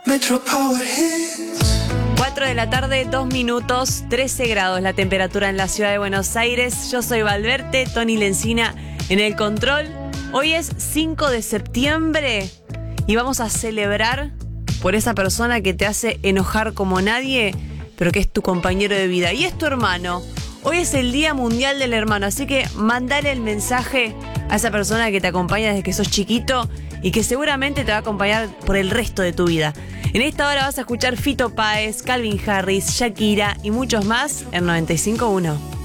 Metro Power Hits. 4 de la tarde, 2 minutos, 13 grados la temperatura en la ciudad de Buenos Aires. Yo soy Valverte, Tony Lencina en el control. Hoy es 5 de septiembre y vamos a celebrar por esa persona que te hace enojar como nadie, pero que es tu compañero de vida y es tu hermano. Hoy es el Día Mundial del Hermano, así que mandale el mensaje a esa persona que te acompaña desde que sos chiquito y que seguramente te va a acompañar por el resto de tu vida. En esta hora vas a escuchar Fito Páez, Calvin Harris, Shakira y muchos más en 95.1.